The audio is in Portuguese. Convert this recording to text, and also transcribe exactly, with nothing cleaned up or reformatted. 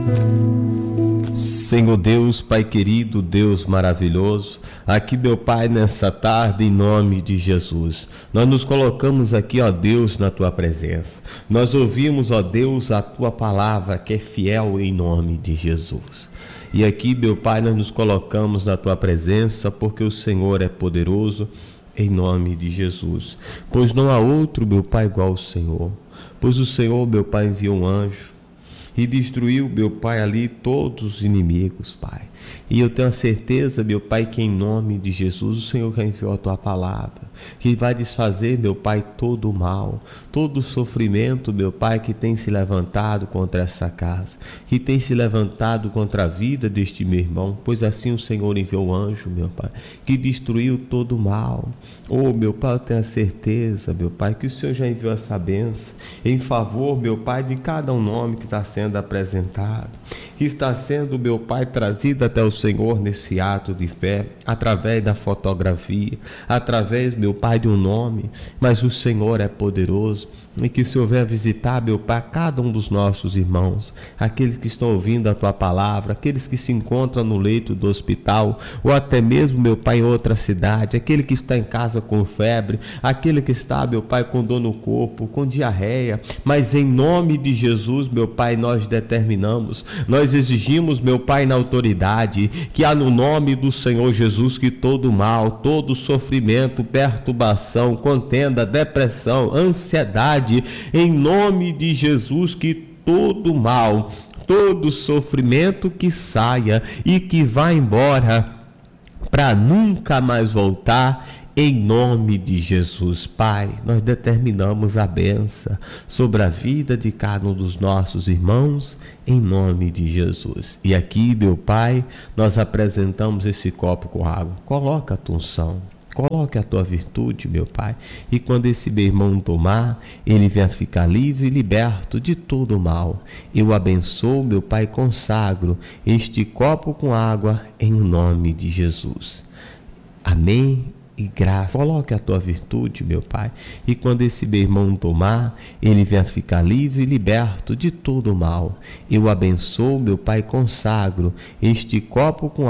Senhor Deus, Pai querido, Deus maravilhoso, aqui, meu Pai, nessa tarde, em nome de Jesus, nós nos colocamos aqui, ó Deus, na Tua presença. Nós ouvimos, ó Deus, a Tua palavra, que é fiel, em nome de Jesus. E aqui, meu Pai, nós nos colocamos na Tua presença, porque o Senhor é poderoso, em nome de Jesus. Pois não há outro, meu Pai, igual ao Senhor. Pois o Senhor, meu Pai, enviou um anjo e destruiu, meu Pai, ali todos os inimigos, Pai. E eu tenho a certeza, meu Pai, que em nome de Jesus o Senhor já enviou a Tua palavra, que vai desfazer, meu Pai, todo o mal, todo o sofrimento, meu Pai, que tem se levantado contra essa casa, que tem se levantado contra a vida deste meu irmão, pois assim o Senhor enviou o anjo, meu Pai, que destruiu todo o mal. Oh, meu Pai, eu tenho a certeza, meu Pai, que o Senhor já enviou essa bênção em favor, meu Pai, de cada um nome que está sendo apresentado, que está sendo, meu Pai, trazido até o Senhor nesse ato de fé, através da fotografia, através, meu Pai, de um nome, mas o Senhor é poderoso, e que o Senhor venha visitar, meu Pai, cada um dos nossos irmãos, aqueles que estão ouvindo a Tua palavra, aqueles que se encontram no leito do hospital, ou até mesmo, meu Pai, em outra cidade, aquele que está em casa com febre, aquele que está, meu Pai, com dor no corpo, com diarreia, mas em nome de Jesus, meu Pai, nós determinamos, nós exigimos, meu Pai, na autoridade, que há no nome do Senhor Jesus, que todo mal, todo sofrimento, perturbação, contenda, depressão, ansiedade, em nome de Jesus, que todo mal, todo sofrimento que saia e que vá embora para nunca mais voltar, em nome de Jesus. Pai, nós determinamos a bênção sobre a vida de cada um dos nossos irmãos, em nome de Jesus. E aqui, meu Pai, nós apresentamos esse copo com água. Coloca a tua unção, coloque a Tua virtude, meu Pai, e quando esse meu irmão tomar, ele venha ficar livre e liberto de todo o mal. Eu abençoo, meu Pai, consagro este copo com água em nome de Jesus. Amém. E graça, coloque a Tua virtude, meu Pai, e quando esse meu irmão tomar, ele venha ficar livre e liberto de todo o mal. Eu abençoo, meu Pai, consagro este copo com